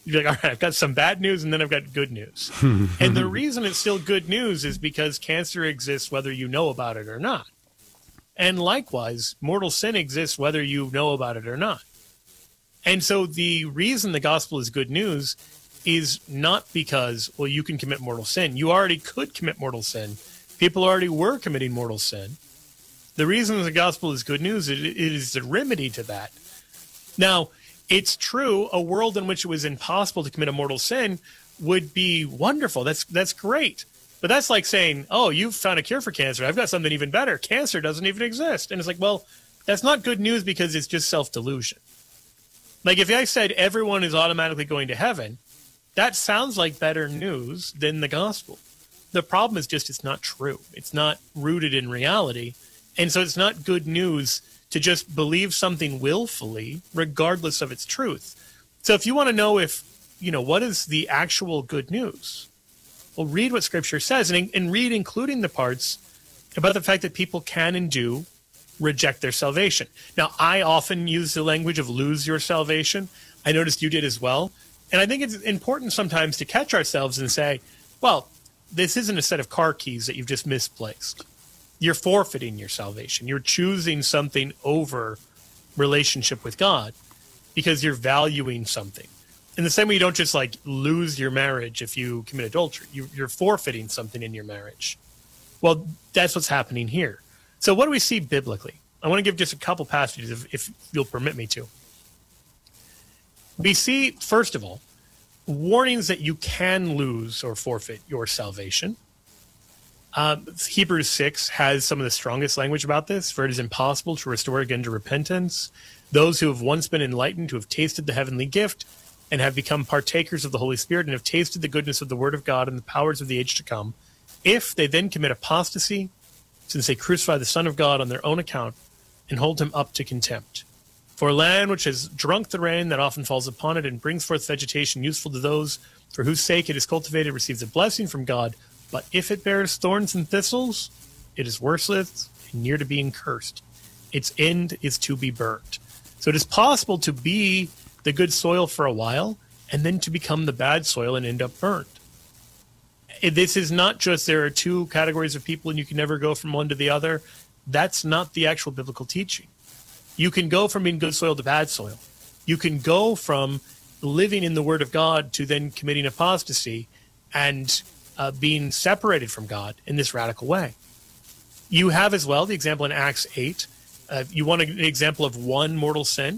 You're like, all right, I've got some bad news and then I've got good news. And the reason it's still good news is because cancer exists whether you know about it or not. And likewise, mortal sin exists whether you know about it or not. And so the reason the gospel is good news is not because, well, you can commit mortal sin. You already could commit mortal sin. People already were committing mortal sin. The reason the gospel is good news, it is a remedy to that. Now, it's true, a world in which it was impossible to commit a mortal sin would be wonderful. That's great. But that's like saying, oh, you've found a cure for cancer. I've got something even better. Cancer doesn't even exist. And it's like, well, that's not good news because it's just self-delusion. Like if I said everyone is automatically going to heaven, that sounds like better news than the gospel. The problem is just it's not true. It's not rooted in reality. And so it's not good news to just believe something willfully, regardless of its truth. So if you want to know what is the actual good news, well, read what Scripture says and read including the parts about the fact that people can and do reject their salvation. Now, I often use the language of lose your salvation. I noticed you did as well. And I think it's important sometimes to catch ourselves and say, well, this isn't a set of car keys that you've just misplaced. You're forfeiting your salvation. You're choosing something over relationship with God because you're valuing something. In the same way, you don't just like lose your marriage if you commit adultery. You're forfeiting something in your marriage. Well, that's what's happening here. So what do we see biblically? I want to give just a couple passages if you'll permit me to. We see, first of all, warnings that you can lose or forfeit your salvation. Hebrews 6 has some of the strongest language about this, for it is impossible to restore again to repentance those who have once been enlightened, who have tasted the heavenly gift, and have become partakers of the Holy Spirit, and have tasted the goodness of the Word of God and the powers of the age to come, if they then commit apostasy, since they crucify the Son of God on their own account, and hold him up to contempt. For a land which has drunk the rain that often falls upon it, and brings forth vegetation useful to those for whose sake it is cultivated, receives a blessing from God, but if it bears thorns and thistles, it is worthless and near to being cursed. Its end is to be burnt. So it is possible to be the good soil for a while and then to become the bad soil and end up burnt. This is not just there are two categories of people and you can never go from one to the other. That's not the actual biblical teaching. You can go from being good soil to bad soil. You can go from living in the Word of God to then committing apostasy and being separated from God in this radical way. You have as well the example in Acts 8. You want an example of one mortal sin?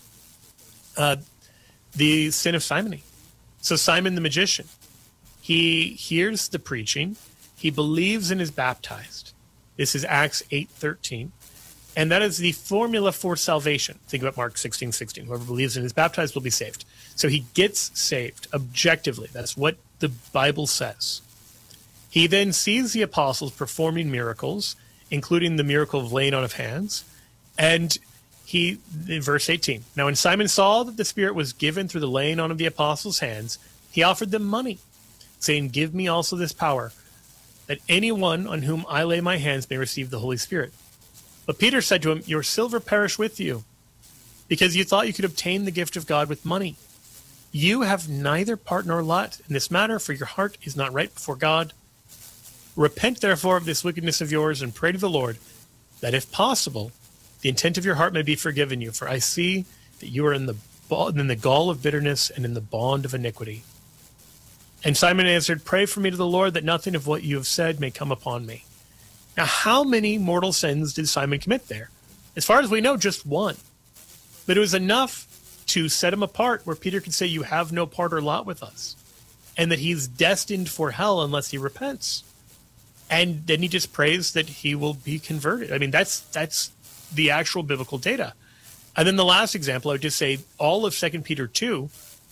The sin of simony. So Simon the magician, he hears the preaching, he believes and is baptized. This is Acts 8:13. And that is the formula for salvation. Think about Mark 16:16. Whoever believes and is baptized will be saved. So he gets saved objectively. That's what the Bible says. He then sees the apostles performing miracles, including the miracle of laying on of hands. And he, in verse 18, now when Simon saw that the Spirit was given through the laying on of the apostles' hands, he offered them money, saying, give me also this power, that anyone on whom I lay my hands may receive the Holy Spirit. But Peter said to him, your silver perish with you, because you thought you could obtain the gift of God with money. You have neither part nor lot in this matter, for your heart is not right before God. Repent therefore of this wickedness of yours, and pray to the Lord, that if possible, the intent of your heart may be forgiven you. For I see that you are in the gall of bitterness and in the bond of iniquity. And Simon answered, pray for me to the Lord, that nothing of what you have said may come upon me. Now, how many mortal sins did Simon commit there? As far as we know, just one. But it was enough to set him apart where Peter could say, you have no part or lot with us, and that he's destined for hell unless he repents. And then he just prays that he will be converted. I mean, that's the actual biblical data. And then the last example, I would just say all of 2 Peter 2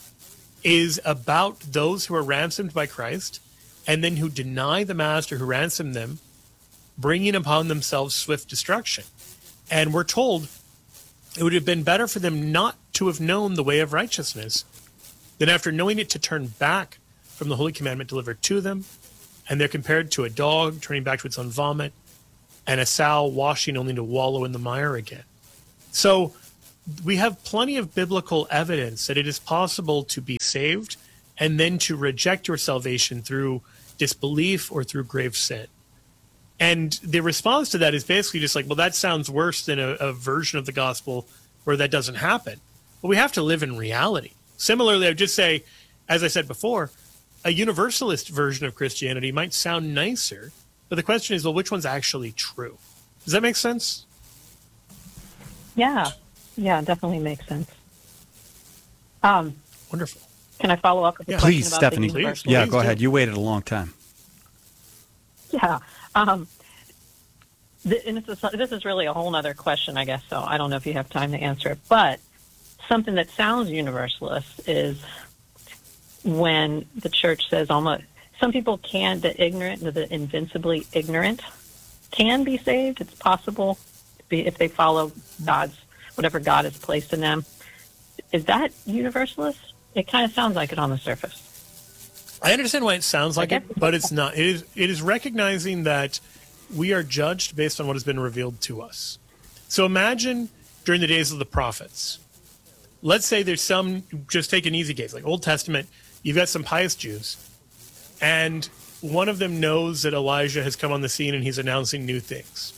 is about those who are ransomed by Christ and then who deny the master who ransomed them, bringing upon themselves swift destruction. And we're told it would have been better for them not to have known the way of righteousness than after knowing it to turn back from the holy commandment delivered to them. And they're compared to a dog turning back to its own vomit and a sow washing only to wallow in the mire again. So we have plenty of biblical evidence that it is possible to be saved and then to reject your salvation through disbelief or through grave sin. And the response to that is basically just like, well, that sounds worse than a version of the gospel where that doesn't happen. But we have to live in reality. Similarly, I would just say, as I said before, a universalist version of Christianity might sound nicer, but the question is, well, which one's actually true? Does that make sense? Yeah, definitely makes sense. Wonderful. Can I follow up with a question Please, about Stephanie. the universalist? Yeah, go ahead. You waited a long time. Yeah. This is really a whole other question, I guess, so I don't know if you have time to answer it. But something that sounds universalist is when the church says almost some people can, the ignorant, the invincibly ignorant, can be saved. It's possible if they follow whatever God has placed in them. Is that universalist? It kind of sounds like it on the surface. I understand why it sounds like it, but it's not. It is recognizing that we are judged based on what has been revealed to us. So imagine during the days of the prophets. Let's say there's some, just take an easy case, like Old Testament, you've got some pious Jews, and one of them knows that Elijah has come on the scene and he's announcing new things.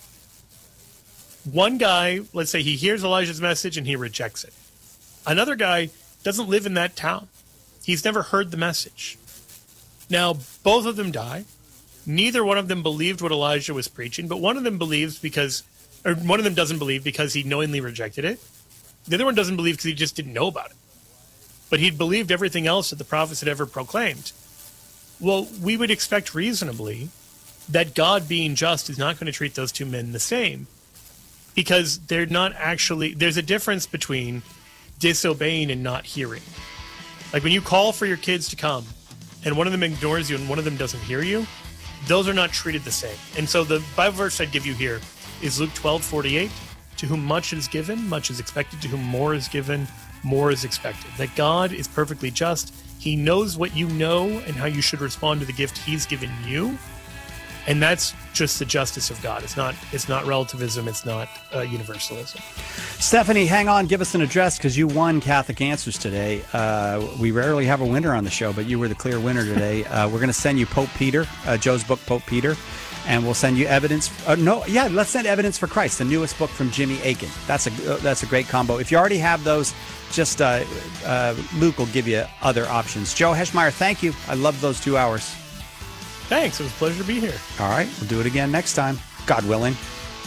One guy, let's say he hears Elijah's message and he rejects it. Another guy doesn't live in that town. He's never heard the message. Now, both of them die. Neither one of them believed what Elijah was preaching, but one of them believes one of them doesn't believe because he knowingly rejected it. The other one doesn't believe because he just didn't know about it. But he'd believed everything else that the prophets had ever proclaimed. Well, we would expect reasonably that God, being just, is not going to treat those two men the same, because they're not actually, there's a difference between disobeying and not hearing. Like when you call for your kids to come and one of them ignores you and one of them doesn't hear you, those are not treated the same. And so the Bible verse I'd give you here is Luke 12:48. To whom much is given, much is expected. To whom more is given, more is expected. That God is perfectly just. He knows what you know and how you should respond to the gift he's given you. And that's just the justice of God. It's not relativism. It's not universalism. Stephanie, hang on. Give us an address because you won Catholic Answers today. We rarely have a winner on the show, but you were the clear winner today. We're going to send you Pope Peter, Joe's book, Pope Peter, and we'll send you evidence. Let's send Evidence for Christ, the newest book from Jimmy Akin. That's a great combo. If you already have those, just Luke will give you other options. Joe Heschmeyer, thank you. I love those 2 hours. Thanks. It was a pleasure to be here. All right. We'll do it again next time, God willing.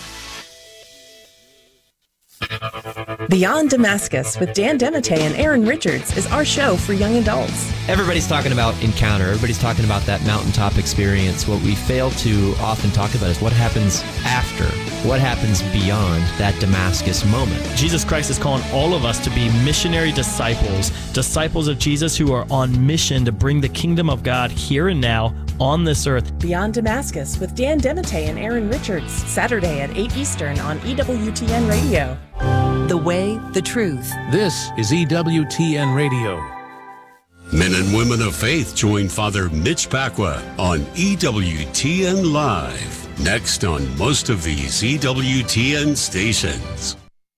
Beyond Damascus with Dan DeMatte and Aaron Richards is our show for young adults. Everybody's talking about encounter. Everybody's talking about that mountaintop experience. What we fail to often talk about is what happens after, what happens beyond that Damascus moment. Jesus Christ is calling all of us to be missionary disciples of Jesus who are on mission to bring the kingdom of God here and now on this earth. Beyond Damascus with Dan DeMatte and Aaron Richards, Saturday at 8 Eastern on EWTN Radio. The way, the truth. This is EWTN Radio. Men and women of faith join Father Mitch Pacwa on EWTN Live. Next on most of these EWTN stations.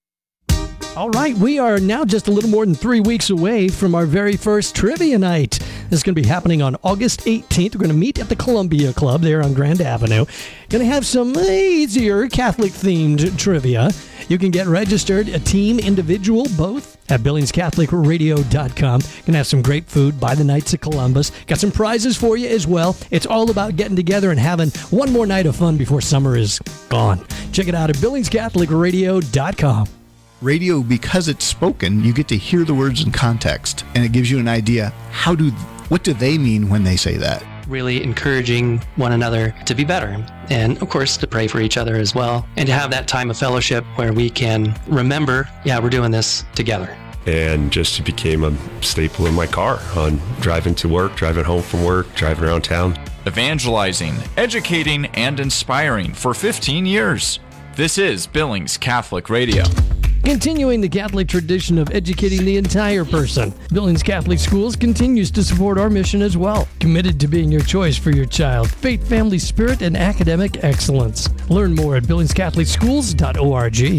All right, we are now just a little more than 3 weeks away from our very first trivia night. This is going to be happening on August 18th. We're going to meet at the Columbia Club there on Grand Avenue. Going to have some easier Catholic-themed trivia. You can get registered, a team, individual, both, at BillingsCatholicRadio.com. Going to have some great food by the Knights of Columbus. Got some prizes for you as well. It's all about getting together and having one more night of fun before summer is gone. Check it out at BillingsCatholicRadio.com. Radio, because it's spoken, you get to hear the words in context, and it gives you an idea, what do they mean when they say that? Really encouraging one another to be better, and of course to pray for each other as well, and to have that time of fellowship where we can remember, we're doing this together. And just became a staple in my car on driving to work, driving home from work, driving around town. Evangelizing, educating, and inspiring for 15 years. This is Billings Catholic Radio. Continuing the Catholic tradition of educating the entire person, Billings Catholic Schools continues to support our mission as well. Committed to being your choice for your child, faith, family, spirit, and academic excellence. Learn more at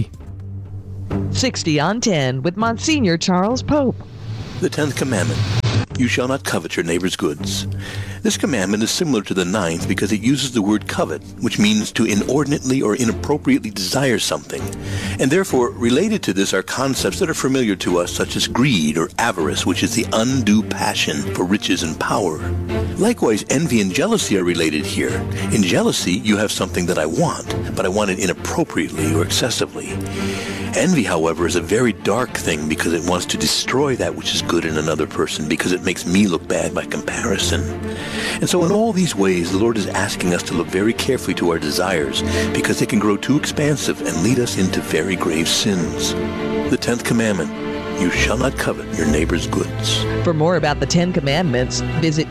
billingscatholicschools.org. 60 on 10 with Monsignor Charles Pope. The 10th Commandment. You shall not covet your neighbor's goods. This commandment is similar to the 9th because it uses the word covet, which means to inordinately or inappropriately desire something. And therefore, related to this are concepts that are familiar to us, such as greed or avarice, which is the undue passion for riches and power. Likewise, envy and jealousy are related here. In jealousy, you have something that I want, but I want it inappropriately or excessively. Envy, however, is a very dark thing because it wants to destroy that which is good in another person because it makes me look bad by comparison. And so in all these ways, the Lord is asking us to look very carefully to our desires because they can grow too expansive and lead us into very grave sins. The 10th commandment, you shall not covet your neighbor's goods. For more about the 10 Commandments, visit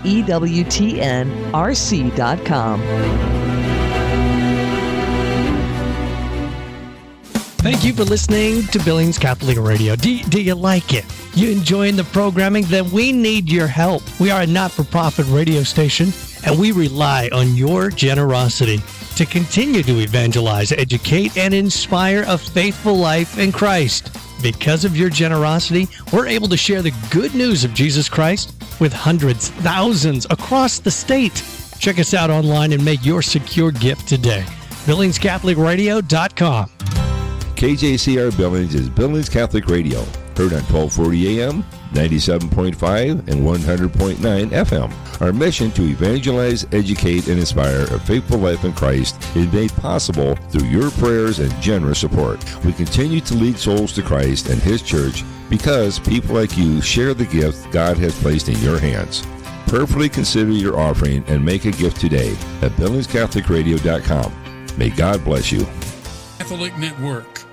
EWTNRC.com. Thank you for listening to Billings Catholic Radio. Do you like it? You enjoying the programming? Then we need your help. We are a not-for-profit radio station, and we rely on your generosity to continue to evangelize, educate, and inspire a faithful life in Christ. Because of your generosity, we're able to share the good news of Jesus Christ with hundreds, thousands across the state. Check us out online and make your secure gift today. BillingsCatholicRadio.com. KJCR Billings is Billings Catholic Radio, heard on 1240 AM, 97.5, and 100.9 FM. Our mission to evangelize, educate, and inspire a faithful life in Christ is made possible through your prayers and generous support. We continue to lead souls to Christ and His church because people like you share the gift God has placed in your hands. Prayerfully consider your offering and make a gift today at BillingsCatholicRadio.com. May God bless you. Catholic Network.